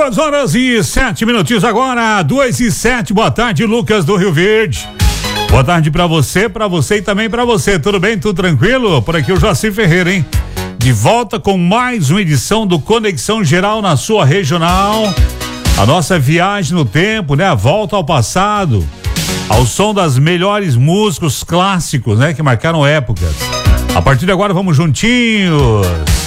2h07 agora, 2h07. Boa tarde, Lucas do Rio Verde. Boa tarde pra você e também pra você. Tudo bem? Tudo tranquilo? Por aqui o Jaci Ferreira, hein? De volta com mais uma edição do Conexão Geral na sua regional. A nossa viagem no tempo, né? A volta ao passado, ao som das melhores músicos clássicos, né? Que marcaram épocas. A partir de agora vamos juntinhos.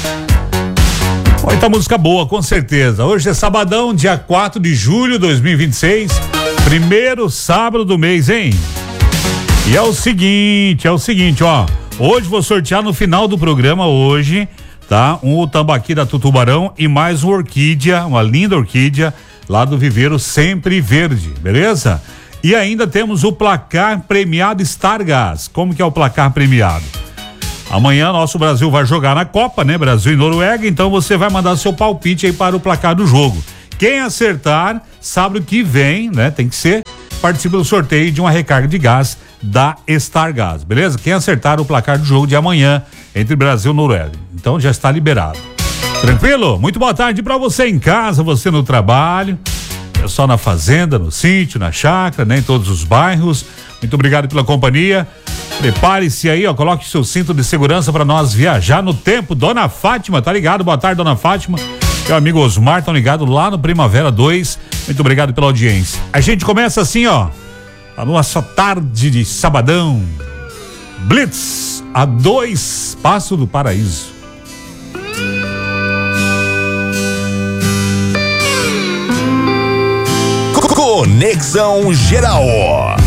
Muita música boa, com certeza. Hoje é sabadão, dia 4 de julho de 2026. Primeiro sábado do mês, hein? E é o seguinte, ó. Hoje vou sortear no final do programa hoje, tá? Um tambaqui da Tutubarão e mais uma orquídea, uma linda orquídea lá do Viveiro Sempre Verde, beleza? E ainda temos o placar premiado Stargás. Como que é o placar premiado? Amanhã nosso Brasil vai jogar na Copa, né? Brasil e Noruega, então você vai mandar seu palpite aí para o placar do jogo. Quem acertar, sábado que vem, né? Tem que ser, participa do sorteio de uma recarga de gás da Stargás, beleza? Quem acertar o placar do jogo de amanhã entre Brasil e Noruega. Então já está liberado. Tranquilo? Muito boa tarde para você em casa, você no trabalho, pessoal na fazenda, no sítio, na chácara, né? Em todos os bairros. Muito obrigado pela companhia. Prepare-se aí, ó, coloque seu cinto de segurança para nós viajar no tempo. Dona Fátima, tá ligado? Boa tarde, Dona Fátima. Meu amigo Osmar, tá ligado lá no Primavera 2. Muito obrigado pela audiência. A gente começa assim, ó, a nossa tarde de sabadão. Blitz, a 2 Passo do Paraíso. Conexão Geral.